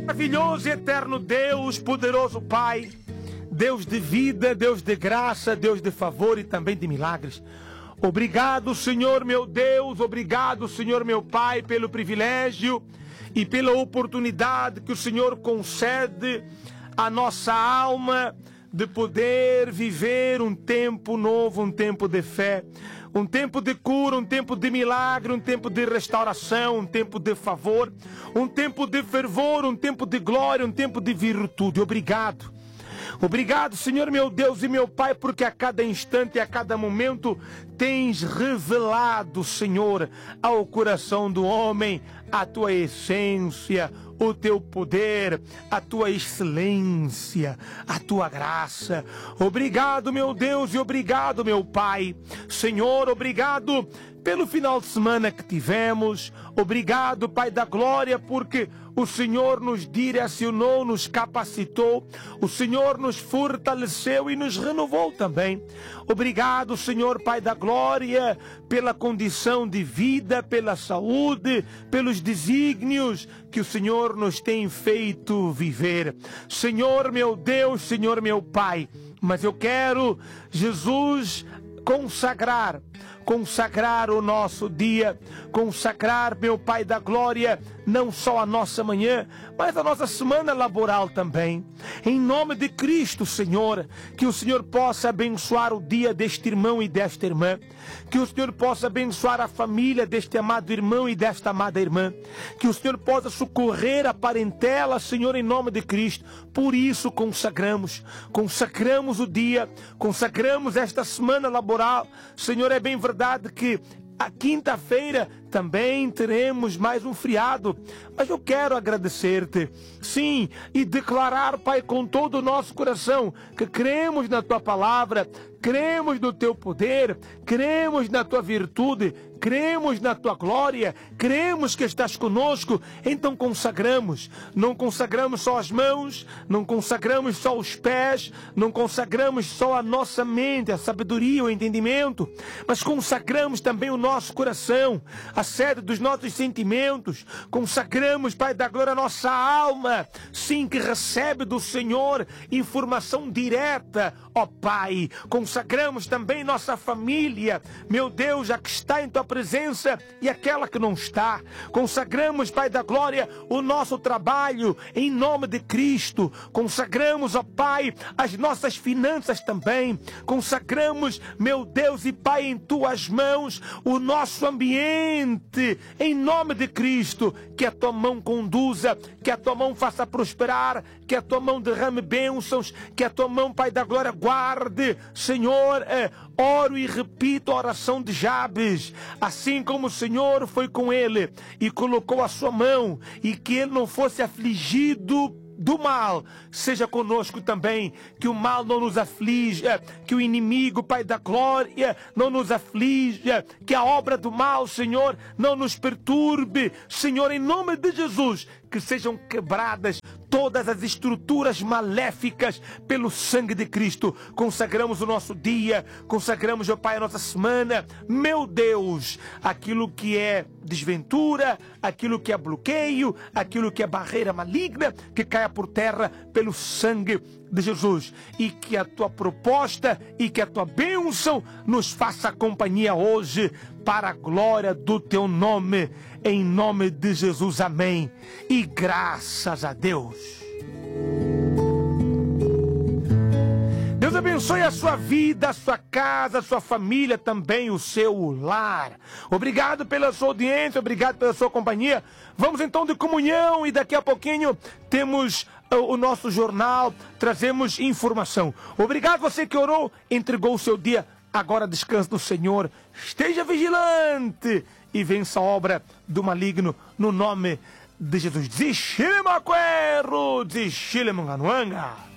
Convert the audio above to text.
Maravilhoso e eterno Deus, poderoso Pai, Deus de vida, Deus de graça, Deus de favor e também de milagres. Obrigado, Senhor meu Deus, obrigado, Senhor meu Pai, pelo privilégio e pela oportunidade que o Senhor concede à nossa alma de poder viver um tempo novo, um tempo de fé, um tempo de cura, um tempo de milagre, um tempo de restauração, um tempo de favor, um tempo de fervor, um tempo de glória, um tempo de virtude. Obrigado. Obrigado, Senhor meu Deus e meu Pai, porque a cada instante e a cada momento tens revelado, Senhor, ao coração do homem a tua essência, o teu poder, a tua excelência, a tua graça. Obrigado, meu Deus, e obrigado, meu Pai. Senhor, obrigado pelo final de semana que tivemos. Obrigado, Pai da glória, porque o Senhor nos direcionou, nos capacitou, o Senhor nos fortaleceu e nos renovou também. Obrigado, Senhor, Pai da glória, pela condição de vida, pela saúde, pelos desígnios que o Senhor nos tem feito viver. Senhor, meu Deus, Senhor, meu Pai, mas eu quero, Jesus, consagrar o nosso dia, consagrar, meu Pai da glória, não só a nossa manhã, mas a nossa semana laboral também. Em nome de Cristo, Senhor, que o Senhor possa abençoar o dia deste irmão e desta irmã, que o Senhor possa abençoar a família deste amado irmão e desta amada irmã, que o Senhor possa socorrer a parentela, Senhor, em nome de Cristo. Por isso consagramos o dia, consagramos esta semana laboral. Senhor, é bem verdade que a quinta-feira também teremos mais um feriado, mas eu quero agradecer-te, sim, e declarar, Pai, com todo o nosso coração, que cremos na Tua palavra, cremos no Teu poder, cremos na Tua virtude, cremos na Tua glória, cremos que estás conosco. Então consagramos, não consagramos só as mãos, não consagramos só os pés, não consagramos só a nossa mente, a sabedoria, o entendimento, mas consagramos também o nosso coração, a sede dos nossos sentimentos. Consagramos, Pai da glória, a nossa alma, sim, que recebe do Senhor informação direta, ó Pai. Consagramos também nossa família, meu Deus, a que está em Tua presença e aquela que não está. Consagramos, Pai da glória, o nosso trabalho em nome de Cristo. Consagramos, ó Pai, as nossas finanças também. Consagramos, meu Deus e Pai, em Tuas mãos o nosso ambiente em nome de Cristo. Que a Tua mão conduza, que a Tua mão faça prosperar, que a Tua mão derrame bênçãos, que a Tua mão, Pai da glória, guarde. Senhor, oro e repito a oração de Jabes, assim como o Senhor foi com ele e colocou a sua mão, e que ele não fosse afligido do mal, seja conosco também, que o mal não nos aflige, que o inimigo, Pai da glória, não nos aflige, que a obra do mal, Senhor, não nos perturbe. Senhor, em nome de Jesus, que sejam quebradas todas as estruturas maléficas pelo sangue de Cristo. Consagramos o nosso dia, consagramos, ó Pai, a nossa semana. Meu Deus, aquilo que é desventura, aquilo que é bloqueio, aquilo que é barreira maligna, que caia por terra pelo sangue de Jesus, e que a Tua proposta e que a Tua bênção nos faça companhia hoje, para a glória do Teu nome, em nome de Jesus, amém, e graças a Deus. Deus abençoe a sua vida, a sua casa, a sua família, também o seu lar. Obrigado pela sua audiência, obrigado pela sua companhia. Vamos então de comunhão, e daqui a pouquinho temos o nosso jornal, trazemos informação. Obrigado você que orou, entregou o seu dia. Agora descanse no Senhor, esteja vigilante e vença a obra do maligno no nome de Jesus. Desishile maquero, desishile manganuanga.